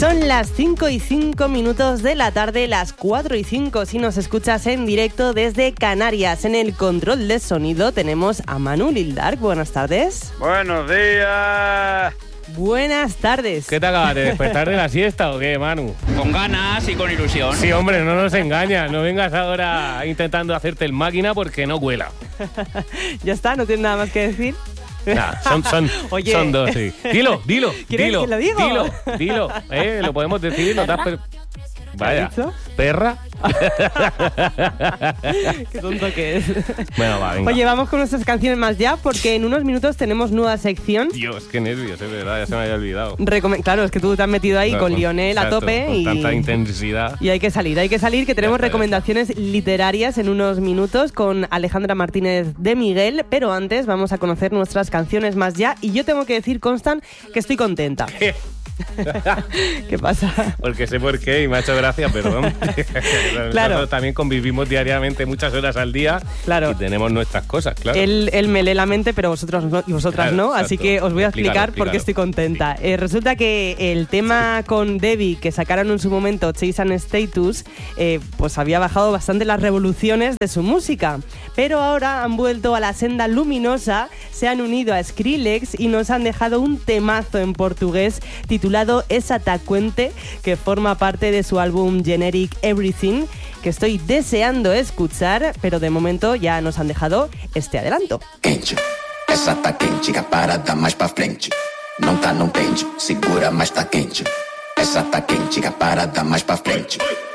Son las 5:05 de la tarde, las 4:05 si nos escuchas en directo desde Canarias. En el control de sonido tenemos a Manu Lildark. Buenas tardes. Buenos días. Buenas tardes. ¿Qué te acabas de despertar de la siesta o qué, Manu? Con ganas y con ilusión. Sí, hombre, no nos engañas. No vengas ahora intentando hacerte el máquina porque no cuela. Ya está, no tienes nada más que decir. Nah, Oye. son dos, sí. Dilo. ¿Quieres que lo diga? Dilo. Lo podemos decir, no te has Vaya, perra. Qué tonto que es. Bueno, va, venga. Oye, vamos con nuestras canciones más ya, porque en unos minutos tenemos nueva sección. Dios, qué nervios, es verdad, ya se me había olvidado. Claro, es que tú te has metido ahí con Lionel a tope con y tanta intensidad. Y hay que salir, que tenemos recomendaciones literarias en unos minutos con Alejandra Martínez de Miguel, pero antes vamos a conocer nuestras canciones más ya y yo tengo que decir, Constant, que estoy contenta. ¿Qué pasa? Porque sé por qué y me ha hecho gracia, perdón. Claro. Nosotros también convivimos diariamente muchas horas al día, claro. Y tenemos nuestras cosas, claro. Él me lee la mente, pero vosotros no, y vosotras claro, no, exacto. así que os voy a explicar por qué Explícalo. estoy contenta. Resulta que el tema con Debbie, que sacaron en su momento Chase and Status, pues había bajado bastante las revoluciones de su música, pero ahora han vuelto a la senda luminosa, se han unido a Skrillex y nos han dejado un temazo en portugués titulado Esa Tacuente, que forma parte de su álbum Generic Everything, que estoy deseando escuchar, pero de momento ya nos han dejado este adelanto. Quente, essa tá quente, que a parada mais pra frente. Não tá, não pende, segura, mas tá quente. Essa tá quente, que a parada mais pra frente.